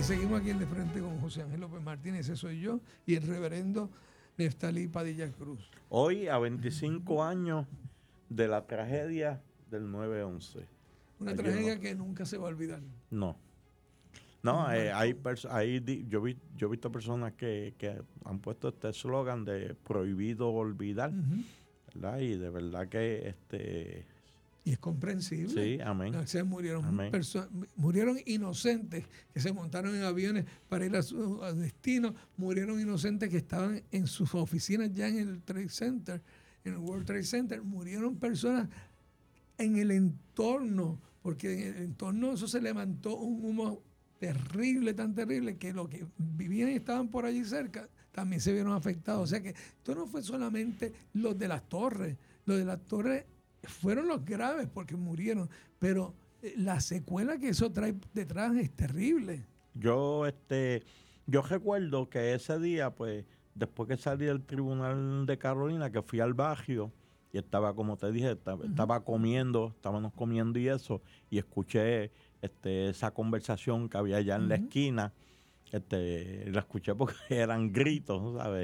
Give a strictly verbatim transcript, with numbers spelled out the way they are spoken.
Y seguimos aquí en De Frente con José Ángel López Martínez, ese soy yo, y el reverendo Neftalí Padilla Cruz. Hoy, a veinticinco años de la tragedia del nueve once. Una Ayer tragedia no, que nunca se va a olvidar. No. No, Nos eh, marcó. hay, pers- hay di- yo, vi, yo he visto personas que, que han puesto este eslogan de prohibido olvidar, Ujú. ¿verdad? Y de verdad que, este, Y es comprensible. sí, amén. O sea, murieron, Amén. perso- murieron inocentes que se montaron en aviones para ir a su a destino. Murieron inocentes que estaban en sus oficinas ya en el Trade Center, en el World Trade Center. Murieron personas en el entorno, porque en el entorno eso se levantó un humo terrible, tan terrible, que los que vivían y estaban por allí cerca también se vieron afectados. O sea que esto no fue solamente los de las torres. Los de las torres fueron los graves porque murieron, pero eh, la secuela que eso trae detrás es terrible. Yo, este, yo recuerdo que ese día, pues, después que salí del tribunal de Carolina, que fui al barrio y estaba, como te dije, estaba, estaba comiendo, estábamos comiendo y eso, y escuché este, esa conversación que había allá en la Ujú. esquina. Este, la escuché porque eran gritos, ¿sabes?